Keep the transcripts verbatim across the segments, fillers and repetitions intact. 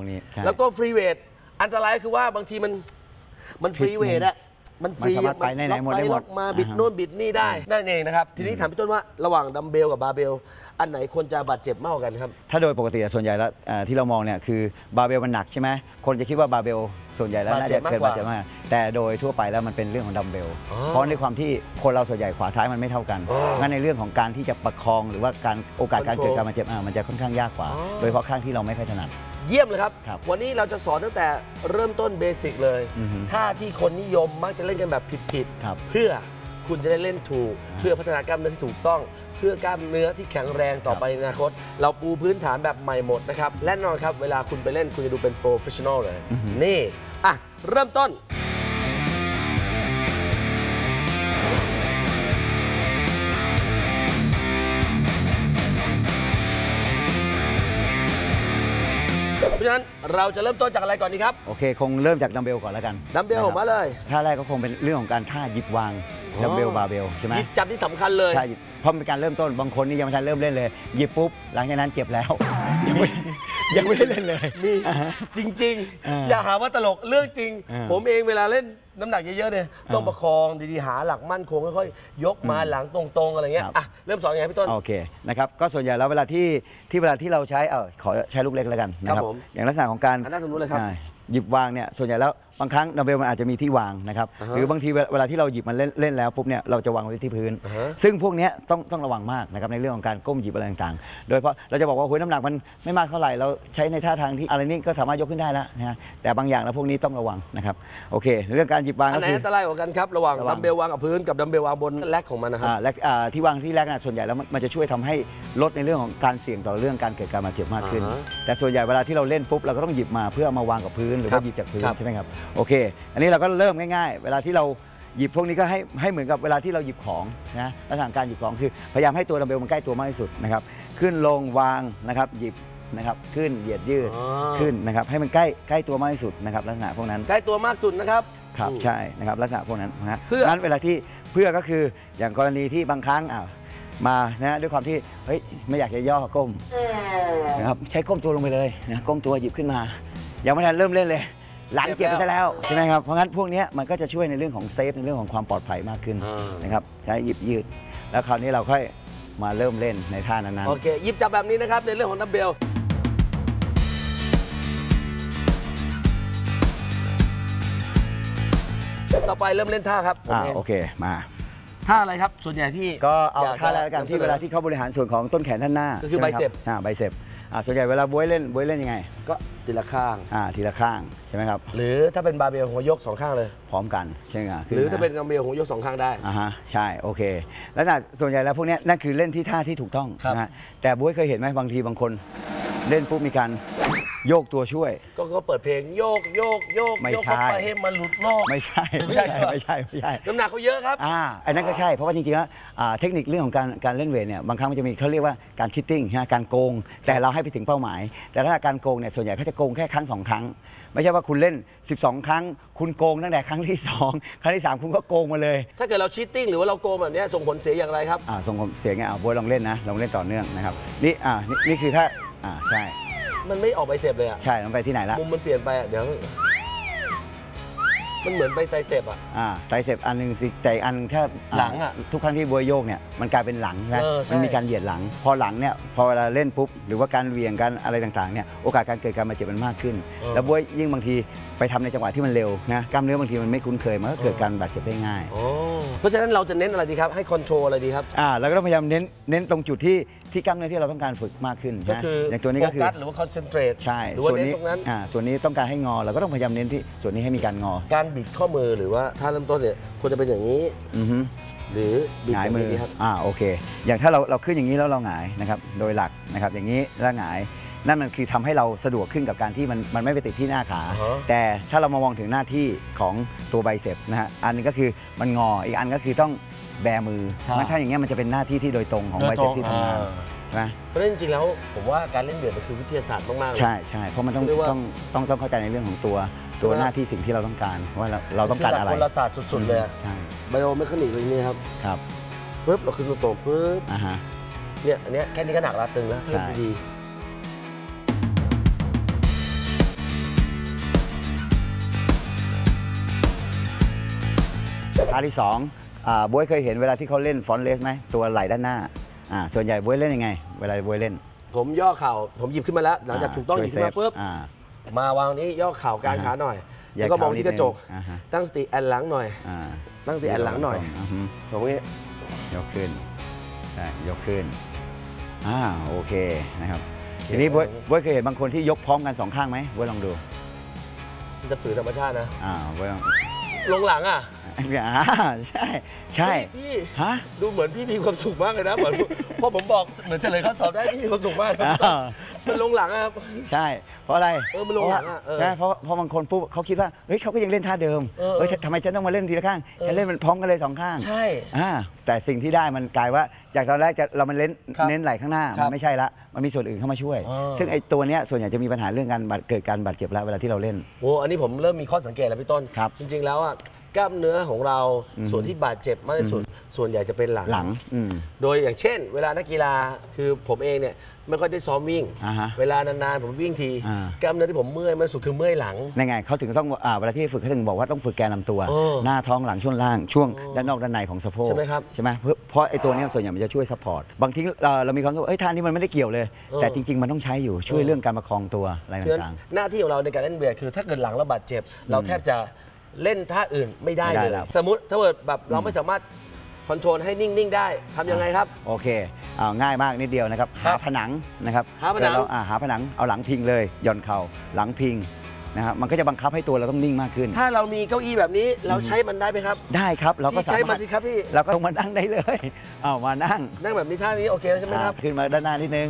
วกนี้แล้วก็ฟรีเวทอันตรายคือว่าบางทีมันมันฟรีเวทอะมันฟรีสามารถไปไหนหมดได้หมดมาบิดโน่นบิดนี่ได้นั่นเองนะครับทีนี้ถามพี่ต้นว่าระหว่างดัมเบลกับบาร์เบลอันไหนคนจะบาดเจ็บมากกว่ากันครับถ้าโดยปกติส่วนใหญ่แล้วที่เรามองเนี่ยคือบาร์เบลมันหนักใช่ไหมคนจะคิดว่าบาร์เบลส่วนใหญ่แล้วน่าจะเกิดบาดเจ็บมากแต่โดยทั่วไปแล้วมันเป็นเรื่องของดัมเบลเพราะในความที่คนเราส่วนใหญ่ขวาซ้ายมันไม่เท่ากันงั้นในเรื่องของการที่จะประคองหรือว่าการโอกาสการเกิดการบาดเจ็บมันจะค่อนข้างยากกว่าโดยเฉพาะข้างที่เราไม่ค่อยถนัดเยี่ยมเลยครับวันนี้เราจะสอนตั้งแต่เริ่มต้นเบสิกเลยท่าที่คนนิยมมักจะเล่นกันแบบผิดๆเพื่อคุณจะได้เล่นถูกเพื่อพัฒนากล้ามเนื้อที่ถูกต้องเพื่อกล้ามเนื้อที่แข็งแรงต่อไปในอนาคตเราปูพื้นฐานแบบใหม่หมดนะครับและแน่นอนครับเวลาคุณไปเล่นคุณจะดูเป็นโปรเฟชชั่นอลเลยนี่อ่ะเริ่มต้นเพราะฉะนั้นเราจะเริ่มต้นจากอะไรก่อนดีครับโอเคคงเริ่มจากดัมเบลก่อนแล้วกันดัมเบลออกมาเลยท่าแรกก็คงเป็นเรื่องของการท่าหยิบวางดัมเบลบาร์เบลใช่ไหมหยิบจับที่สำคัญเลยใช่เพราะเป็นการเริ่มต้นบางคนนี่ยังไม่ทันเริ่มเล่นเลยหยิบปุ๊บหลังจากนั้นเจ็บแล้วยังไม่ยังไม่ได้เล่นเลยนี่จริงๆอย่าหาว่าตลกเรื่องจริงผมเองเวลาเล่นน้ำหนักเยอะๆเนี่ยต้องประคองดีๆหาหลักมั่นคงค่อยๆยกมาหลังตรงๆอะไรเงี้ยอ่ะเริ่มสอนยังไงพี่ต้นโอเคนะครับก็ส่วนใหญ่แล้วเวลาที่ที่เวลาที่เราใช้เออขอใช้ลูกเล็กแล้วกันนะครับอย่างลักษณะของการนั่งตรงนู้นเลยครับหยิบวางเนี่ยส่วนใหญ่แล้วบางครั้งดัมเบลมันอาจจะมีที่วางนะครับหรือบางทีเวลาที่เราหยิบมันเล่นเล่นแล้วปุ๊บเนี่ยเราจะวางไว้ที่พื้นซึ่งพวกนี้ต้องต้องระวังมากนะครับในเรื่องของการก้มหยิบอะไรต่างๆโดยเพราะเราจะบอกว่าโอ้ยน้ำหนักมันไม่มากเท่าไหร่เราใช้ในท่าทางที่อะไรนี่ก็สามารถยกขึ้นได้แล้วนะแต่บางอย่างแล้วพวกนี้ต้องระวังนะครับโอเคเรื่องการหยิบวางอันไหนอันตรายกว่ากันครับระหว่างดัมเบลวางกับพื้นกับดัมเบลวางบนแรกของมันนะครับแรกที่วางที่แรกนะส่วนใหญ่แล้วมันจะช่วยทำให้ลดในเรื่องของการเสี่ยงต่อเรื่องการเกิดการบาดเจ็บมากขึ้นแต่ส่วนใหญ่เวลาที่เราเล่นปุ๊บเราก็ต้องหยิบมาเพื่อมาวางกับพื้นหรือว่าหยิบจากพื้นใช่ไหมครับโอเคอันนี้เราก็เริ่มง่ายๆเวลาที่เราหยิบพวกนี้ก็ให้ให้เหมือนกับเวลาที่เราหยิบของนะลักษณะการหยิบของคือพยายามให้ตัวดัมเบลมันใกล้ตัวมากที่สุดนะครับขึ้นลงวางนะครับหยิบนะครับขึ้นเหยียดยืดขึ้นนะครับให้มันใกล้ใกล้ตัวมากที่สุดนะครับลักษณะพวกนั้นใกล้ตัวมากสุดนะครับครับใช่นะครับลักษณะพวกนั้นนะเพื่อนั้นเวลาที่เพื่อก็คืออย่างกรณีที่บางครั้งอ่ามานะด้วยความที่เฮ้ยไม่อยากจะย่อก้มนะครับใช้ก้มตัวลงไปเลยนะก้มตัวหยิบขึ้นมายังไม่ทันเริ่มเล่นเลยหลังเจ็บไปซะแล้วใช่ไหมครับเพราะงั้นพวกนี้มันก็จะช่วยในเรื่องของเซฟในเรื่องของความปลอดภัยมากขึ้นนะครับใช้หยิบยืดแล้วคราวนี้เราค่อยมาเริ่มเล่นในท่านั้นๆโอเคหยิบจับแบบนี้นะครับในเรื่องของดัมเบลต่อไปเริ่มเล่นท่าครับอ่าโอเคมาท่าอะไรครับส่วนใหญ่ที่ก็เอาท่าแรกกันที่เวลาที่เขาบริหารส่วนของต้นแขนด้านหน้าก็คือไบเซปอ่าไบเซปอ่าส่วนใหญ่เวลาบวยเล่นบวยเล่นยังไงก็ทีละข้างอ่าทีละข้างใช่ไหมครับหรือถ้าเป็นบาร์เบลหัวยกสองข้างเลยพร้อมกันใช่ไหมหรือถ้าเป็นดัมเบลหัวยกสองข้างได้อ่าฮะใช่โอเคแล้วส่วนใหญ่แล้วพวกนี้นั่นคือเล่นที่ท่าที่ถูกต้องนะฮะแต่บวยเคยเห็นไหมบางทีบางคนเล่นปุ๊บมีการโยกตัวช่วยก็เขาเปิดเพลงโยกโยกโยกไม่ใช่ให้มันหลุดโลกไม่ใช่ไม่ใช่ไม่ใช่ไม่ใช่น้ำหนักเขาเยอะครับอ่าอันนั้นก็ใช่เพราะว่าจริงๆแล้วเทคนิคเรื่องของการการเล่นเวทเนี่ยบางครั้งมันจะมีเขาเรียกว่าการชิตติ้งนะการโกงแต่เราให้ไปถึงเป้าหมายแต่ถ้าการโกงเนี่ยส่วนใหญ่เขาจะโกงแค่ครั้งสองครั้งไม่ใช่ว่าคุณเล่นสิบสองครั้งคุณโกงตั้งแต่ครั้งที่สองครั้งที่สามคุณก็โกงมาเลยถ้าเกิดเราชิตติ้งหรือว่าเราโกงแบบนี้ส่งผลเสียอย่างไรครับอ่าส่งผลเสียไงอ่าบวยลองเล่นนะลองเล่นต่อเนื่องนะครับนี่อ่านี่คือถ้าอ่าใช่มันไม่ออกใบเสพเลยอ่ะใช่มันไปที่ไหนละมุมมันเปลี่ยนไปเดี๋ยวมันเหมือนไปไตรเสพอ่ะอ่าไตรเสพอันหนึ่งสิแต่อันถ้าหลังอ่ะทุกครั้งที่บวยโยกเนี่ยมันกลายเป็นหลังใช่ไหมมันมีการเหยียดหลังพอหลังเนี่ยพอเวลาเล่นปุ๊บหรือว่าการเหวี่ยงกันอะไรต่างๆเนี่ยโอกาสการเกิดการบาดเจ็บมันมากขึ้นแล้วบวยยิ่งบางทีไปทำในจังหวะที่มันเร็วนะกล้ามเนื้อบางทีมันไม่คุ้นเคยมันก็เกิดการบาดเจ็บได้ง่ายเพราะฉะนั้นเราจะเน้นอะไรดีครับให้คอนโทรลอะไรดีครับอ่าเราก็ต้องพยายามเน้นเน้นตรงจุดที่ที่กล้ามเนื้อที่เราต้องการฝึกมากขึ้นก็คืออย่างตัวนี้ก็คือโฟกัสหรือว่าคอนเซนเทรตใช่ส่วนนี้อ่าส่วนนี้ต้องการให้งอเราก็ต้องพยายามเน้นที่ส่วนนี้ให้มีการงอการบิดข้อมือหรือว่าถ้าเริ่มต้นเนี่ยควรจะเป็นอย่างนี้หรือหงายมือครับอ่าโอเคอย่างถ้าเราเราขึ้นอย่างนี้แล้วเราหงายนะครับโดยหลักนะครับอย่างนี้แล้วหงายนั่นมันคือทำให้เราสะดวกขึ้นกับการที่มันมันไม่ไปติดที่หน้าขาแต่ถ้าเรามามองถึงหน้าที่ของตัวไบเซปนะฮะอันนึงก็คือมันงออีกอันก็คือต้องแบมือถ้าอย่างเงี้ยมันจะเป็นหน้าที่ที่โดยตรงของไบเซปที่ทำงานใช่ไหมเพราะฉะนั้นจริงๆแล้วผมว่าการเล่นเวทมันคือวิทยาศาสตร์มากๆใช่ใช่เพราะมันต้องต้องต้องต้องเข้าใจในเรื่องของตัวตัวหน้าที่สิ่งที่เราต้องการว่าเราเราต้องการอะไรคนละศาสตร์สุดๆเลยใช่ไบโอเมคานิกเลยนี่ครับครับปึ๊บเราขึ้นตัวตรงปึ๊บอ่าฮะเนี่ยอันเนี้ยแค่นี้ก็หนักแล้วตึงแล้วเล่นดีการที่สองอ่าบ๊วยเคยเห็นเวลาที่เขาเล่นฟอนต์เลสไหมตัวไหล่ด้านหน้าอ่าส่วนใหญ่บ๊วยเล่นยังไง เวลาบ๊วยเล่นผมย่อเข่าผมหยิบขึ้นมาแล้วหลังจากถูกต้องหยิบขึ้นมาปุ๊บอ่ามาวางนี้ย่อเข่ากลางขาหน่อยแยกแล้วก็มองเข่านิดที่กระจกนึงอ่าฮะตั้งสติแอนหลังหน่อยอ่าตั้งสติแอนหลังหน่อยอือฮึตรงนี้ยกขึ้นใช่ยกขึ้นอ่าโอเคนะครับทีนี้บ๊วยบ๊วยเคยเห็นบางคนที่ยกพร้อมกันสองข้างไหมบ๊วยลองดูมันจะฝืนธรรมชาตินะอ่าบ๊วยลองลงหลังอ่ะอ่าใช่ใช่พี่ฮะดูเหมือนพี่มีความสุขมากเลยนะเหมือนพอผมบอกเหมือนเฉลยข้อสอบได้พี่มีความสุขมากครับอ้าวมันลงหลังอะครับใช่เพราะอะไรเออมันลงหลังอะเออใช่เพราะเพราะบางคนปุ๊บเขาคิดว่าเฮ้ยเขาก็ยังเล่นท่าเดิมเออเฮ้ยทำไมฉันต้องมาเล่นทีละข้างฉันเล่นมันพร้อมกันเลยสองข้างใช่อ่าแต่สิ่งที่ได้มันกลายว่าจากตอนแรกจะเรามันเล่นครับเน้นไหลข้างหน้าครัมับนไม่ใช่ละมันมีส่วนอื่นเข้ามาช่วยอ๋อซึ่งไอ้ตัวเนี้ยส่วนใหญ่จะมีปัญหาเรื่องการบาดเกิดการบาดเจ็บแล้วเวลาที่เราเล่นโอ้อันนี้ผมเริ่มมีข้อสังเกตแล้วพี่ต้นครับจริงๆแล้วอ่ะกล้ามเนื้อของเราอืมส่วนที่บาดเจ็บมากที่สุดส่วนใหญ่จะเป็นหลังหลังอืมโดยอย่างเช่น เวลานักกีฬาคือผมเองเนี่ยไม่ค่อยได้ซ้อมวิ่งอ่าฮะเวลานานๆผมวิ่งทีอ่ากล้ามเนื้อที่ผมเมื่อยมากที่สุดคือเมื่อยหลังในไงเขาถึงต้องอ่าเวลาที่ฝึกเขาถึงบอกว่าต้องฝึกแกนลำตัวเออหน้าท้องหลังช่วงล่างช่วงเออด้านนอกด้านในของสะโพกใช่ไหมครับใช่ไหมเพราะเพราะไอ้ตัวเนี้ยส่วนใหญ่มันจะช่วยซัพพอร์ตบางทีเราเรามีความรู้สึกว่าเอ้ยท่านี้มันไม่ได้เกี่ยวเลยเออแต่จริง ๆ มันต้องใช้อยู่ช่วยเออเรื่องการประคองตัวอะไรเพราะฉะนั้นต่างหน้าที่ของเราในการเล่นเวทคือถ้าเกิดหลังเราบาดเจ็บ เราแทบจะเล่นท่าอื่นไม่ได้ไม่ได้เลยแล้วสมมติถ้าเกิดแบบเราไม่สามารถคอนโทรลให้นิ่ง ๆ ได้ทำยังไงครับๆโอเคเอาง่ายมากนิดเดียวนะครับครัหาบผนังนะครับหาผนังแล้วเราอ่าหาผนังเอาหลังพิงเลยหย่อนเข่าหลังพิงนะครับมันก็จะบังคับให้ตัวเราต้องนิ่งมากขึ้นถ้าเรามีเก้าอี้แบบนี้เราใช้มันได้ไหมครับได้ครับเราก็พี่สาใช้มารมาถสิครับพี่เราก็ต้องมานั่งได้เลย เอามานั่งนั่งแบบนี้ท่านี้โอเคแล้วใช่ไหมครับอ่าขึ้นมาด้านหน้านิดนึง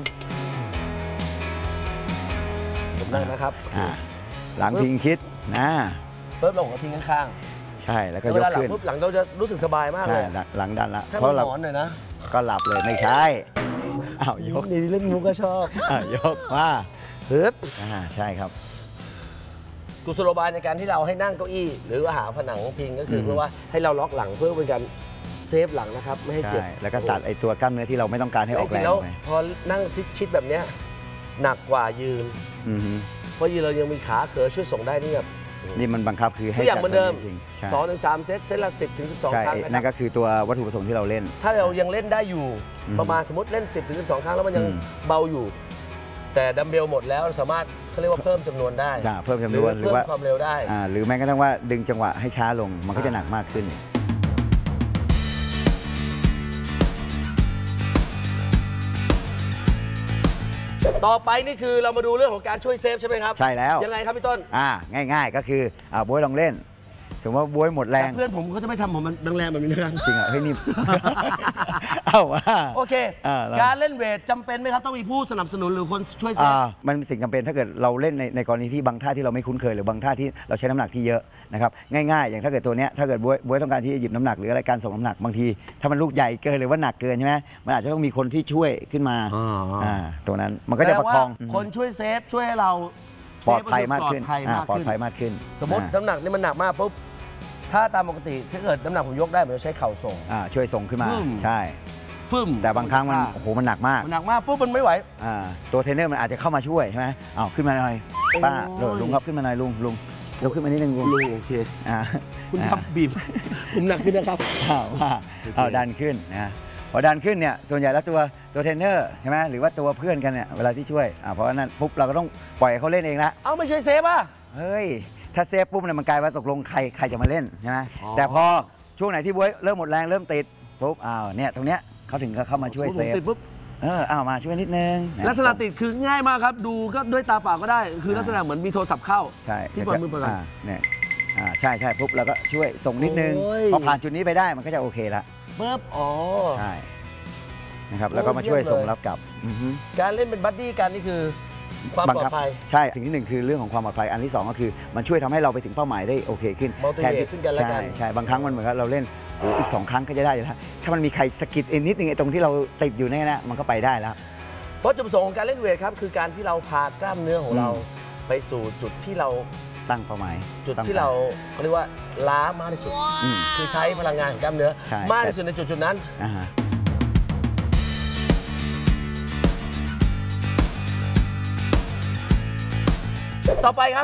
ผมนั่งนะครับอ่าหลังพิงชิดนะเพิ่มลงกับทิ้งข้างใช่แล้วๆก็แล้วยเวกลาหลังขึ้นปุ๊บหลังเราจะรู้สึกสบายมากเลใช่ยหลังหลังดันละถ้าเพมันราะเราหมอนหน่อยนะก็หลับเลยไม่ใช่อ้าวยกนี่เล่นมุกก็ชอบอ่ายกว่าฮึบอ่าใช่ครับกุศโลบายในการที่เราให้นั่งเก้าอี้ หรือว่าหาผนังพิงก็คือมเพื่อว่าให้เราล็อกหลังเพื่อเป็นการเซฟหลังนะครับไม่ให้เจ็บใช่แล้วก็ตัดไอ้ตัวกล้ามเนื้อที่เราไม่ต้องการให้ออกจแรริงงๆแล้วไปพอนั่งซิดชิดแบบเนี้ยหนักกว่ายืนอือฮึเพราะยืนเรายังมีขาเขอช่วยส่งได้นี่แบบนี่มันบังคับคือให้ทุกอย่างเหมือนเดิมจริงๆใช่สองถึงสามเซตเซตละสิบถึงสิบสองใช่ครั้งนั่นะนคก็รับคือตัววัตถุประสงค์ที่เราเล่นถ้าเรายังเล่นได้อยู่อืมประมาณสมมติเล่น สิบถึงสิบสอง ครั้งแล้วมันยังอืมเบาอยู่ แต่ดัมเบลหมดแล้วเราสามารถเขาเรียกว่าเพิ่มจำนวนได้จะเพิ่มจำนวนหรือเพิ่มว่าความเร็วได้อ่าหรือแม้กระทั่งว่าดึงจังหวะให้ช้าลงมันก็จะหนักมากขึ้นต่อไปนี่คือเรามาดูเรื่องของการช่วยเซฟใช่ไหมครับใช่แล้วยังไงครับพี่ต้นอ่าง่าย ๆ ก็คืออ่าบ๊วยลองเล่น สมมติว่าบ๊วยหมดแรแต่งเพื่อนผมเขาจะไม่ทำผมมันแรงๆแบบนี้นะครับจริงเหรอ่ะเฮ้ยนี่ เอ้าว่าโอเคอ่าแล้วการเล่นเวทจำเป็นไหมครับต้องมีผู้สนับสนุนหรือคนช่วยเซฟอ่ามันเป็นสิ่งจำเป็นถ้าเกิดเราเล่นในในกรณีที่บางท่าที่เราไม่คุ้นเคยหรือบางท่าที่เราใช้น้ำหนักที่เยอะนะครับง่ายๆ อย่างถ้าเกิดตัวเนี้ยถ้าเกิดบ๊วยบ๊วยต้องการที่จะหยิบน้ำหนักหรืออะไรการส่งน้ำหนักบางที ถ้ามันลูกใหญ่เกินหรือว่าหนักเกินใช่ไหมมันอาจจะต้องมีคนที่ช่วยขึ้นมาอ๋ออ่อ่าตัวนั้นมันก็จะประคองแสดงว่าคนช่วยเซฟช่วยให้เราปลอดภัยเซฟมากขึ้นปลอดภัยอ่ามากปลอดขึ้นภัยมากขึ้นสมมติอ่าน้ำหนักนี่มันหนักมากปุ๊บถ้าตามปกติถ้าเกิดน้ำหนักผมยกได้ผมจะใช้เข่าส่งอ่าช่วยส่งขึ้นมาอืมใช่ฟึ่มแต่บางครั้งมันโอ้โหมันหนักมากมันหนักมากปุ๊บมันไม่ไหวอ่าตัวเทรนเนอร์มันอาจจะเข้ามาช่วยใช่ไหมเอาขึ้นมาหน่อยป้าโอ้ยลุงครับขึ้นมาหน่อยลุงลุงยกขึ้นมานิดนึงลุงลุงโอเคอ่าคุณครับบีบ ผมหนักขึ้นนะครับอ่าว่าเอาดันขึ้นนะพอดันขึ้นเนี่ยส่วนใหญ่แล้วตัวตัวเทรนเนอร์ใช่ไหมหรือว่าตัวเพื่อนกันเนี่ยเวลาที่ช่วยอ่าเพราะฉะนั้นปุ๊บเราก็ต้องปล่อยให้เขาเล่นเองละเอาไม่ใช่เซฟอ่ะเฮ้ยถ้าเซฟปุ๊บเนี่ยมันกลายว่าตกลงใครใครจะมาเล่นใช่ไหมอ๋อแต่พอช่วงไหนที่บ๊วยเริ่มหมดแรงเริ่มติดปุ๊บอ้าวเนี่ยตรงเนี้ยเขาถึงก็เข้ามาช่วยเซฟติดปุ๊บเอออ้าวมาช่วยนิดนึงนะลักษณะติดคือง่ายมากครับ ดูก็ด้วยตาเปล่าก็ได้ คือลักษณะเหมือนมีโทรศัพท์เข้าใช่พี่บอลมือเปิดก่อนอ่าเนี่ยอ่าใช่ใช่ปุ๊บเราก็ช่วยส่งนิดนึงโอ้ยพอผ่านจุดนี้ไปได้มันก็จะโอเคละปุ๊บอ๋อใช่นะครับแล้วก็มาช่วยโอ้เยี่ยมเลยส่งรับกลับอือฮึการเล่นเป็นบัดดี้กันนี่คือความบังปลอคัดภัยใช่สิ่งที่หนึ่งคือเรื่องของความปลอดภัยอันที่สองก็คือมันช่วยทำให้เราไปถึงเป้าหมายได้โอเคขึ้น Motivate แทที่ซึ่งกันและกันใช่ใช่บางครั้งมันเหมือนกับเราเล่นโอ้อีกสองครั้งก็จะได้อยู่แล้วถ้ามันมีใครสะกิดอีกนิดนึงไอ้ตรงที่เราติดอยู่เนี่ยนะมันก็ไปได้แล้วเพราะจุดประสงค์ของการเล่นเวทครับคือการที่เราพากล้ามเนื้อของเราอืมไปสู่จุดที่เราตั้งเป้าหมายจุดตั้งที่เราเขาเรียกว่าล้ามากที่สุดอืมคือใช้พลังงานของกล้ามเนื้อใช่มากที่สุดในจุดจุดๆนั้นอ่าฮะต่อไปครับ